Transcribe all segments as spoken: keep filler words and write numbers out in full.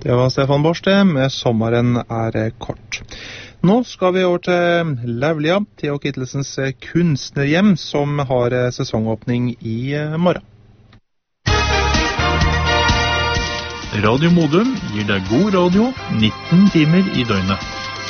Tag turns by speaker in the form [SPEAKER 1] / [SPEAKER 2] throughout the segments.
[SPEAKER 1] Det var Stefan Borste med Sommeren er kort. Nå skal vi over til Laulia, Theo Kittelsens kunstnerhjem, som har sesongåpning i morgen.
[SPEAKER 2] Radio Modum gir deg god radio nitten timer i døgnet.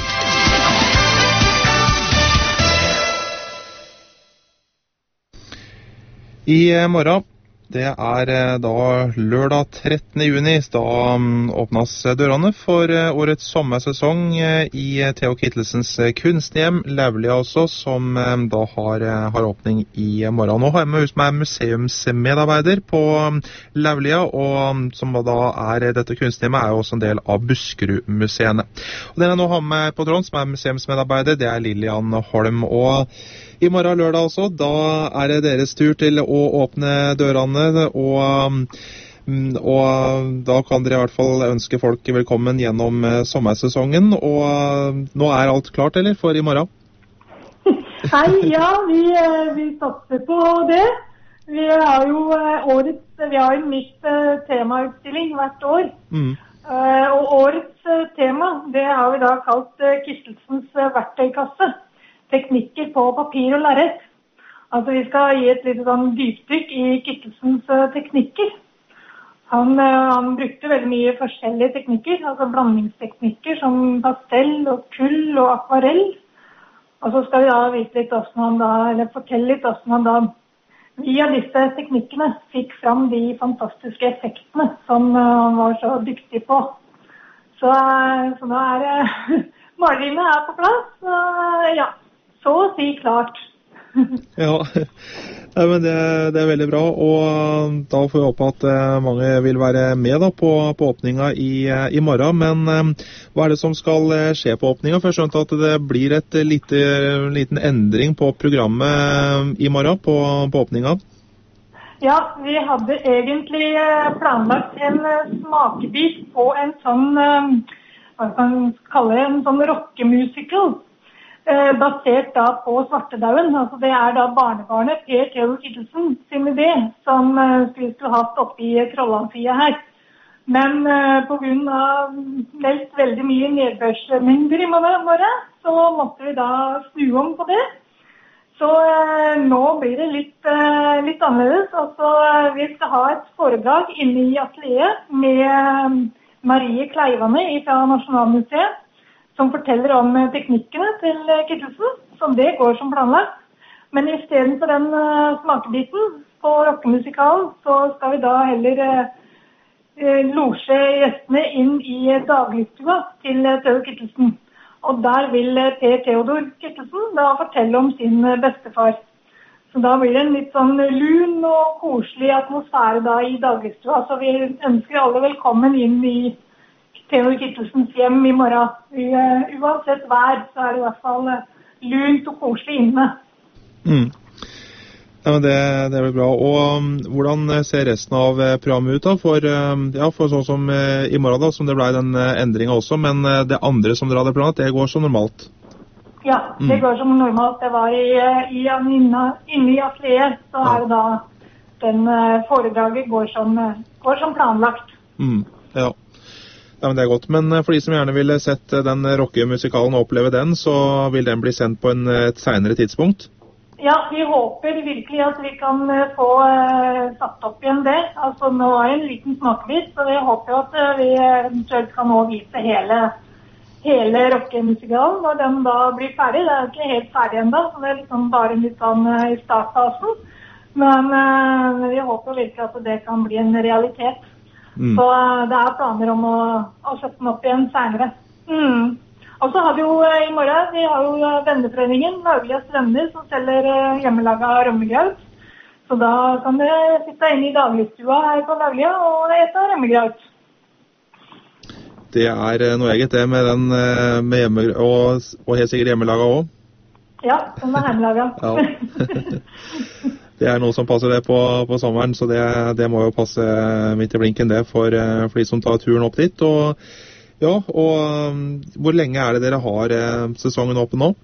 [SPEAKER 1] I morgen, det er da lørdag trettende juni, da åpnes dørene for årets sommersesong i Theo Kittelsens kunstnerhjem, Laulia også, som da har, har åpning i morgen. Nå har jeg med hos meg museumsmedarbeider på Laulia, og som da er dette kunstnerhjemmet, er jo også en del av Buskerud-museene. Og den jeg nå har med på tråden, som er museumsmedarbeider, det er Lillian Holm. Og i morgen lørdag også, da er det deres tur til å åpne dørene, og, og da kan dere i hvert fall ønske folk velkommen gjennom sommersesongen. Og nå er alt klart, eller, for i morgen?
[SPEAKER 3] Hei, ja, vi, vi satser på det. Vi har jo årets, vi har en nytt temautstilling hvert år. Mm. Og årets tema, det har vi da kalt Kittelsens verktøykasse. Teknikker på papir og lerret. Altså vi skal gi et litt sånn dypdykk i Kittelsens uh, teknikker. Han, uh, han brukte veldig mye forskjellige teknikker, altså blandingsteknikker som pastell og kull og akvarell. Og så skal vi da vise litt hvordan han da, eller fortelle litt hvordan han da via disse teknikkene fikk fram de fantastiske effektene som uh, han var så dyktig på. Så, uh, så nå er uh, maleriene er på plass, så uh, ja. Så å si klart.
[SPEAKER 1] Ja, Nei, men det, det er veldig bra, og da får vi håpe at mange vil være med da, på, på åpninga i, i morgen. Men eh, hva er det som skal skje på åpninga? For jeg skjønte at det blir et lite, liten endring på programmet i morgen på, på åpninga.
[SPEAKER 3] Ja, vi hadde egentlig planlagt en smakebit på en sånn, hva kan man kalle det, en sånn rockemusical. Basert da på Svartedauden. Altså det er da barnebarnet Per Theo Kittelsen sin idé som uh, vi skulle hatt oppe i Trollandfia her. Men uh, på grunn av veldig, veldig mye nedbørsmengder i morgen, så måtte vi da snu om på det. Så uh, nå blir det litt, uh, litt annerledes. Altså, uh, vi skal ha et foredrag inne i atelieret med uh, Marie Kleivane fra Nasjonalmuseet, som forteller om teknikkene til Kittelsen, som det går som planlagt. Men i stedet for den uh, smakebiten på rockemusikalen, så skal vi da heller uh, losje gjestene inn i dagligstua til uh, Theo Kittelsen. Og der vil uh, Per Theodor Kittelsen da fortelle om sin uh, bestefar. Så da blir det en litt sånn lun og koselig atmosfære da i dagligstua. Så vi ønsker alle velkommen inn i Theo Kittelsens hjem i morgen. Uh, uansett vær, så er det i hvert fall uh, lunt og koselig inne.
[SPEAKER 1] Mm. Ja, men det, det er vel bra. Og um, hvordan ser resten av uh, programmet ut da? For, uh, ja, for sånn som uh, i morgen da, som det ble den uh, endringen også, men uh, det andre som dere hadde planet, det går som normalt?
[SPEAKER 3] Ja, det mm. går som normalt. Det var i, i, inne, inne i atelieret, så ja. Er det da den uh, foredraget går som, uh, går som planlagt.
[SPEAKER 1] Mm. Ja. Ja, men det er godt. Men for de som gjerne ville sett den rockemusikalen og oppleve den, så vil den bli sendt på en, et senere tidspunkt?
[SPEAKER 3] Ja, vi håper virkelig at vi kan få uh, satt opp igjen det. Altså, nå er det en liten smakebit, så vi håper at uh, vi eventuelt kan nå vise hele, hele rockemusikalen når den da blir ferdig. Det er ikke helt ferdig enda, så det er liksom bare litt sånn uh, i startfasen. Men uh, vi håper virkelig at det kan bli en realitet. Mm. Så uh, det er planer om å, å sette den opp igjen senere. Mm. Og så har vi jo uh, i morgen, vi har jo uh, venneforeningen, Laulias venner, som selger uh, hjemmelaget rømmegraut. Så da kan dere sitte inne i dagligstua her på Laulia og ete rømmegraut.
[SPEAKER 1] Det er uh, noe eget det med den uh, med hjemme, og, og helt sikkert hjemmelaget også.
[SPEAKER 3] Ja, den er hjemmelaget.
[SPEAKER 1] Ja. Det er noe som passer det på, på sommeren, så det, det må jo passe midt i blinken det for, for de som tar turen opp dit. Og, ja, og um, hvor lenge er det dere har eh, sesongen åpen nå?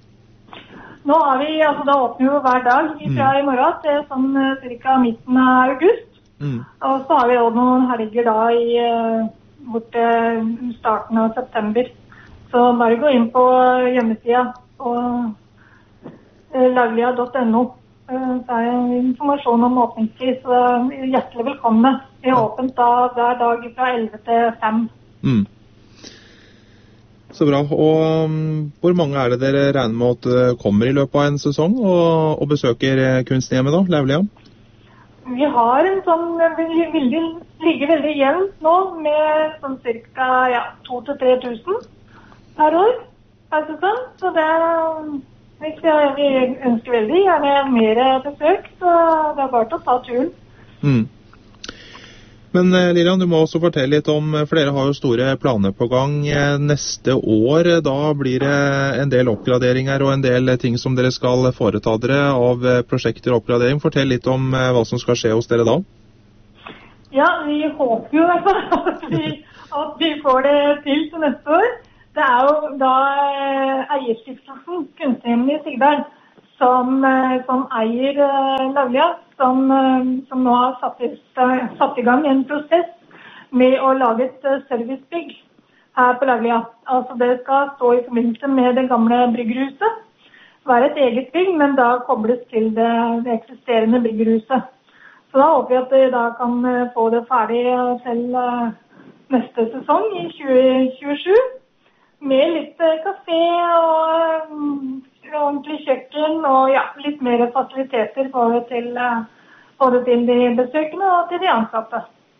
[SPEAKER 3] Nå har vi, altså da åpner vi jo hver dag fra mm. i morgen til sånn cirka midten av august. Mm. Og så har vi også noen helger da i, bort til starten av september. Så bare gå inn på hjemmesida og laglia punktum no. Så er det informasjon om åpningstid, så hjertelig velkomne. Vi er åpent da hver dag fra elleve til fem.
[SPEAKER 1] Mm. Så bra. Og um, hvor mange er det dere regner med at kommer i løpet av en sesong og, og besøker Kunsthjemmet da, Laulia?
[SPEAKER 3] Vi har en sånn, vi vil ligge veldig jevnt nå med sånn cirka ja, to til tre tusen per år, per sesong. Så det vi ønsker veldig gjerne mer besøk, så det er bare til å ta turen.
[SPEAKER 1] Mm. Men Lilian, du må også fortelle litt om, for dere har jo store planer på gang neste år. Da blir det en del oppgraderinger og en del ting som dere skal foreta dere av prosjekter og oppgradering. Fortell litt om hva som skal skje hos dere da.
[SPEAKER 3] Ja, vi håper jo i hvert fall at vi, at vi får det til til neste år. Det er jo da eierstiftelsen, Kunsthjemmet i Sigdal, som, som eier Laulia, som, som nå har satt i, satt i gang en prosess med å lage et servicebygg her på Laulia. Altså det skal stå i forbindelse med det gamle bryggerhuset, være et eget bygg, men da kobles til det, det eksisterende bryggerhuset. Så da håper vi at vi da kan få det ferdig til neste sesong i tjue tjuesju. Med litt kafé og um, ordentlig kjøkken og ja, litt mer fasiliteter både til, uh, både til de besøkende og til de ansatte.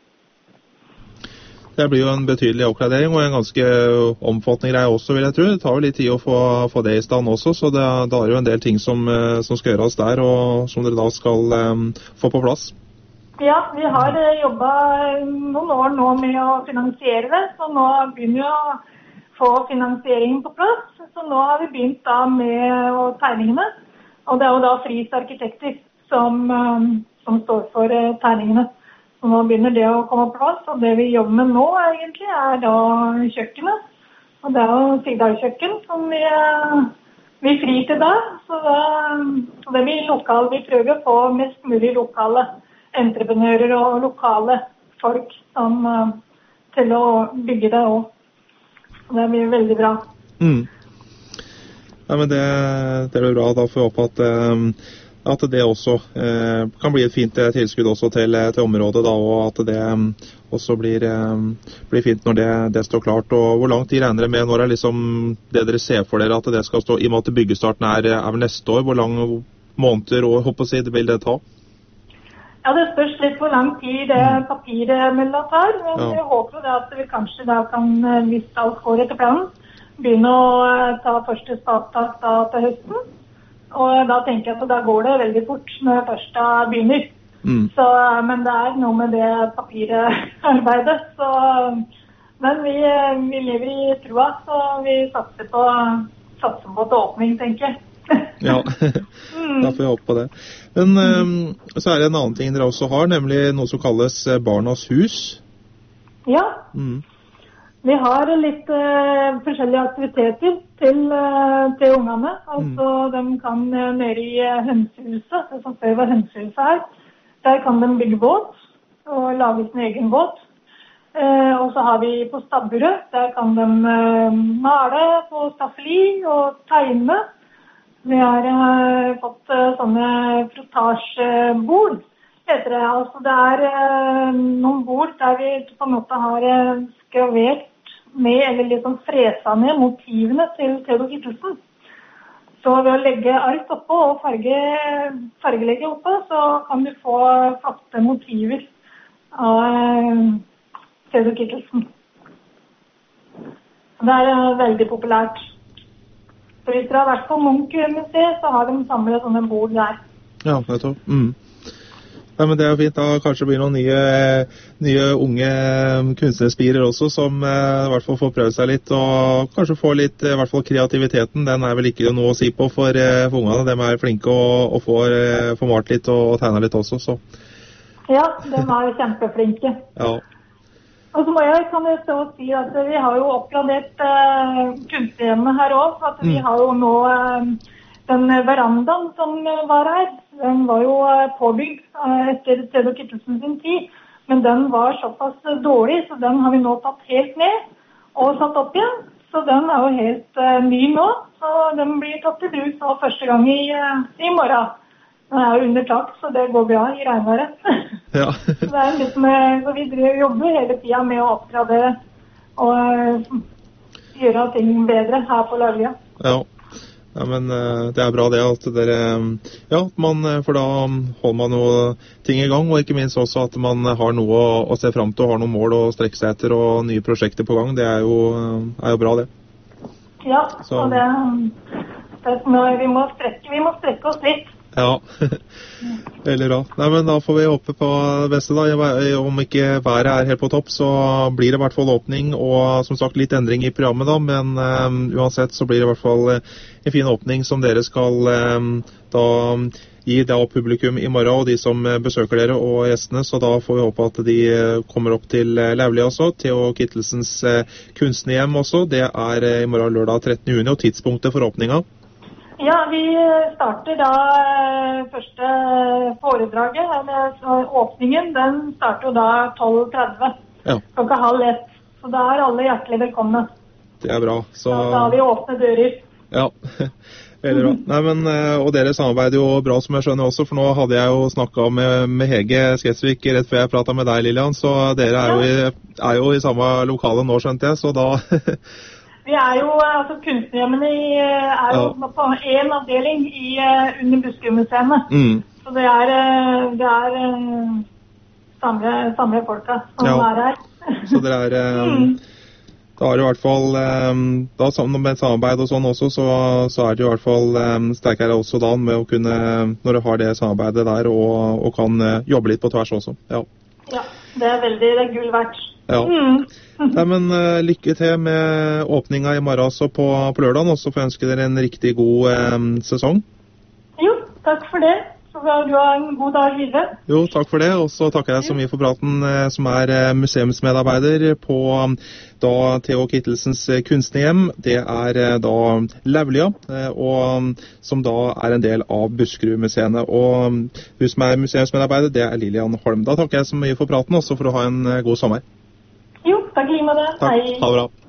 [SPEAKER 1] Det blir jo en betydelig oppgradering og en ganske omfattende greie også, vil jeg tro. Det tar jo litt tid å få, få det i stand også, så det, det er jo en del ting som, som skal gjøres der, og som dere da skal um, få på plass.
[SPEAKER 3] Ja, vi har uh, jobbet noen år nå med å finansiere det, så nå begynner vi å få finansieringen på plass, så nå har vi begynt da med tegningene, og det er jo da Friis Arkitekter som, som står for tegningene. Så nå begynner det å komme på plass, og det vi jobber med nå egentlig er da kjøkkenet, og det er jo Sigdal-kjøkken som vi, vi frir til da, så da, det blir lokal, vi prøver å få mest mulig lokale entreprenører og lokale folk som, til å bygge det også. Det blir veldig bra.
[SPEAKER 1] Mm. Ja, men det, det blir bra. Da får vi håpe at, at det også eh, kan bli et fint tilskudd også til, til området, da, og at det også blir, blir fint når det, det står klart. Og hvor lang tid regner dere med når det er liksom det dere ser for dere at det skal stå, i og med at byggestarten er, er vel neste år? Hvor mange måneder og håper å si, det vil det ta?
[SPEAKER 3] Ja, det spørs litt hvor lang tid det papirmeldet tar, men ja. Jeg håper det at vi kanskje da kan, hvis alt går etter planen, begynne å ta første spadtak da til høsten. Og da tenker jeg at da går det veldig fort når jeg først da begynner. Mm. Så, men det er noe med det papirarbeidet, så, men vi, vi lever i troa, så vi satser på, satser på et åpning, tenker jeg.
[SPEAKER 1] Ja, da får jeg håpe på det. Men um, så er det en annen ting dere også har, nemlig noe som kalles Barnas hus.
[SPEAKER 3] Ja,
[SPEAKER 1] mm.
[SPEAKER 3] Vi har litt uh, forskjellige aktiviteter til, uh, til ungene. Altså, mm. de kan uh, nede i uh, hønsehuset, det som før var hønsehuset her. Der kan de bygge båt og lage sin egen båt. Uh, og så har vi på stabburet, der kan de uh, male på staffeli og tegne. Vi har uh, fått uh, sånne frotasjebord, heter det. Altså det er uh, noen bord der vi på en måte har uh, skravert med, eller liksom fresa ned motivene til Theodor Kittelsen. Så ved å legge ark oppå og farge, fargelegge oppå, så kan du få flotte motiver av uh, Theodor Kittelsen. Det er uh, veldig populært. Så hvis dere har vært på Munch-museet, så har de samlet sånne bord der.
[SPEAKER 1] Ja, nettopp. Mm. Ja, men det er jo fint. Da kanskje blir noen nye, nye unge kunstnerspirer også, som eh, i hvert fall får prøve seg litt, og kanskje få litt, i hvert fall kreativiteten. Den er vel ikke noe å si på for, eh, for ungene. De er flinke og, og får, eh, får malt litt og, og tegnet litt også, så.
[SPEAKER 3] Ja, de er kjempeflinke.
[SPEAKER 1] Ja.
[SPEAKER 3] Og så må jeg, kan jeg stå og si at vi har jo oppgradert uh, Kunsthjemmet her også, at vi mm. har jo nå uh, den verandaen som var her, den var jo uh, påbygd uh, etter Theodor Kittelsen sin tid, Men den var såpass dårlig, så den har vi nå tatt helt ned og satt opp igjen. Så den er jo helt uh, ny nå, så den blir tatt i bruk nå første gang i, uh, i morgen. Den er jo under tak, så det går bra i regnværet.
[SPEAKER 1] Ja.
[SPEAKER 3] Så det er litt med, så vi jobber hele tiden med å oppgradere og uh, gjøre ting bedre her på Larvia.
[SPEAKER 1] Ja. Ja, men uh, det er bra det at dere, ja, man, for da holder man noe ting i gang, og ikke minst også at man har noe å, å se frem til, og har noen mål å strekke seg etter, og nye prosjekter på gang. Det er jo, er jo bra det.
[SPEAKER 3] Ja,
[SPEAKER 1] så.
[SPEAKER 3] Og det, det vi, må strekke, vi må strekke oss litt.
[SPEAKER 1] Ja, veldig bra. Nei, men da får vi håpe på det beste da. Om ikke været er helt på topp, så blir det i hvert fall åpning, og som sagt litt endring i programmet da, men um, uansett så blir det i hvert fall en fin åpning som dere skal um, da gi da publikum i morgen, og de som besøker dere og gjestene, så da får vi håpe at de kommer opp til Laulia også, Theo Kittelsens uh, kunstnerhjem også. Det er i morgen lørdag trettende juni, og tidspunktet for åpninga.
[SPEAKER 3] Ja, vi starter da første foredraget, eller åpningen, den starter jo da tolv tretti,
[SPEAKER 1] ja.
[SPEAKER 3] Klokka halv ett. Så da er alle hjertelig velkomne.
[SPEAKER 1] Det er bra. Så
[SPEAKER 3] da, da har vi åpne dører.
[SPEAKER 1] Ja, veldig bra. Nei, men, og dere samarbeider jo bra som jeg skjønner også, for nå hadde jeg jo snakket med, med Hege Sketsvik rett før jeg pratet med deg, Lilian, så dere er, ja. jo, i, er jo i samme lokale nå, skjønte jeg, så da...
[SPEAKER 3] Vi er jo, altså kunstnerhjemmene er jo ja. På en avdeling i, under Buskerudmuseet.
[SPEAKER 1] Mm.
[SPEAKER 3] Så det er, det er samme, samme folka som ja. Er her.
[SPEAKER 1] Så det er, mm. da er det i hvert fall, da sammen med samarbeid og sånn også, så, så er det i hvert fall sterkere også da med å kunne, når du har det samarbeidet der, og, og kan jobbe litt på tvers også. Ja,
[SPEAKER 3] ja det er veldig, det er gull verdt.
[SPEAKER 1] Ja. Mm. Nei, men uh, lykke til med åpninga i morgen også på, på lørdagen, og så får jeg ønske dere en riktig god um, sesong.
[SPEAKER 3] Jo, takk for det. Så får du ha en god dag videre.
[SPEAKER 1] Jo, takk for det, og så takker jeg så mye for praten, uh, som er uh, museumsmedarbeider på um, da Theo Kittelsens uh, kunstnerhjem. Det er uh, da Laulia, uh, og um, som da er en del av Buskerudmuseene. Og um, hun som er museumsmedarbeider, det er Lilian Holm. Da takker jeg så mye for praten, og så får du ha en uh, god sommer.
[SPEAKER 3] Jo, takk i like måte.
[SPEAKER 1] Takk, ha det bra.